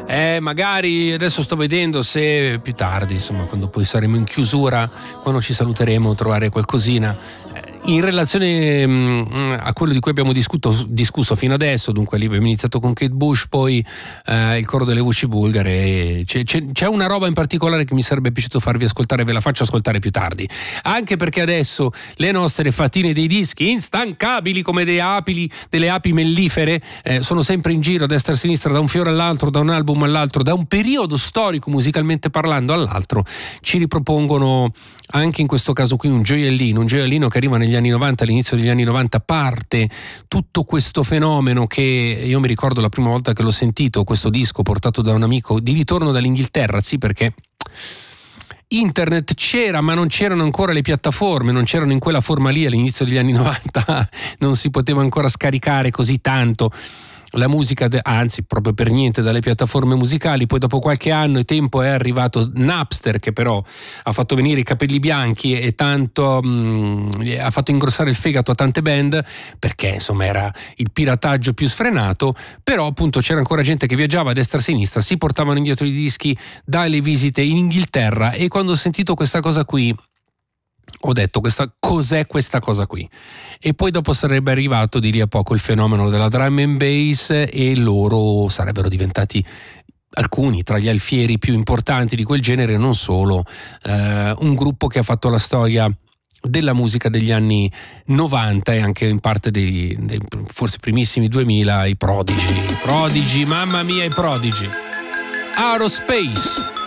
Magari adesso sto vedendo se più tardi, insomma, quando poi saremo in chiusura, quando ci saluteremo, trovare qualcosina in relazione a quello di cui abbiamo discusso fino adesso. Dunque lì abbiamo iniziato con Kate Bush, poi il coro delle voci bulgare. C'è una roba in particolare che mi sarebbe piaciuto farvi ascoltare, ve la faccio ascoltare più tardi, anche perché adesso le nostre fatine dei dischi, instancabili come delle api mellifere, sono sempre in giro a destra e a sinistra, da un fiore all'altro, da un album all'altro, da un periodo storico musicalmente parlando all'altro. Ci ripropongono anche in questo caso qui un gioiellino che arriva negli anni 90, all'inizio degli anni 90 parte tutto questo fenomeno che io mi ricordo la prima volta che l'ho sentito, questo disco portato da un amico di ritorno dall'Inghilterra, sì, perché internet c'era ma non c'erano ancora le piattaforme, non c'erano in quella forma lì all'inizio degli anni 90, non si poteva ancora scaricare così tanto la musica, anzi proprio per niente, dalle piattaforme musicali. Poi dopo qualche anno e tempo è arrivato Napster, che però ha fatto venire i capelli bianchi e tanto ha fatto ingrossare il fegato a tante band, perché insomma era il pirataggio più sfrenato. Però appunto c'era ancora gente che viaggiava a destra e a sinistra, si portavano indietro i dischi dalle visite in Inghilterra, e quando ho sentito questa cosa qui ho detto cos'è questa cosa qui? E poi dopo sarebbe arrivato di lì a poco il fenomeno della drum and bass, e loro sarebbero diventati alcuni tra gli alfieri più importanti di quel genere, non solo, un gruppo che ha fatto la storia della musica degli anni 90 e anche in parte dei forse primissimi 2000, i Prodigy, mamma mia, i Prodigy. Aerospace.